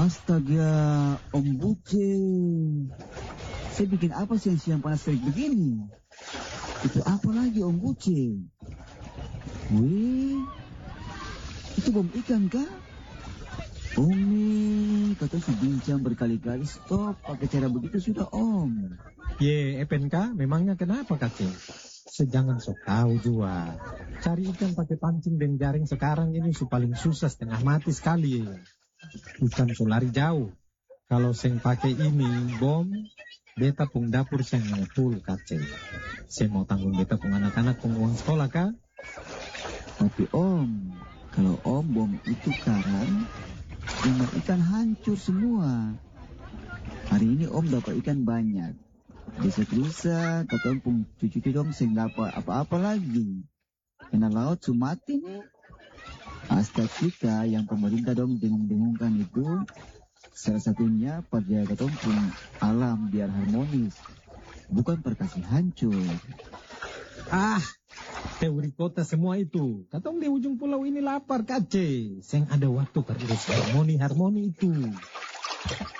Astaga, Om Buce. Saya bikin apa siang-siang panas terik begini? Itu apa lagi Om Buce? Wih, itu bom ikan kah? Om, kata si bincang berkali-kali stop pakai cara begitu sudah Om. Ye, FNK, memangnya kenapa kacing? Sejangan sok tahu jua. Cari ikan pakai pancing dan jaring sekarang ini paling susah, setengah mati sekali. Bukan so lari jauh. Kalau seng pakai ini bom, beta pun dapur seng full kacing. Saya mau tanggung beta pun anak-anak pun uang sekolah kah? Tapi Om, kalau Om bom itu karang, jumlah ikan hancur semua. Hari ini Om dapat ikan banyak. Bisa-bisa kata Om pun cucu dong sing dapat apa-apa lagi. Karena laut sumati nih. Asta kita yang pemerintah dong dengung-dengungkan itu, salah satunya pada kata Om pun alam biar harmonis, bukan perkasih hancur. Teori kota semua itu. Katong di ujung pulau ini lapar kace. Seng ada waktu perlu harmoni itu.